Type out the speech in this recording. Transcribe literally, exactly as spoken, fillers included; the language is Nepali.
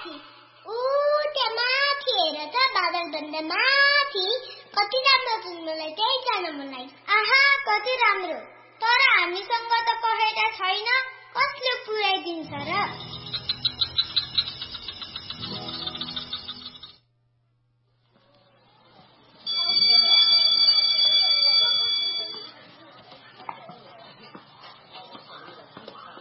माथि ऊ त्यहाँ माथि हेर त बादल भन्दा माथि कति राम्रो तुल्नुलाई त्यही जान मन लाग्छ। आहा कति राम्रो, तर हामीसँग त पखेटा छैन, कसले पुर्याइदिन्छ र?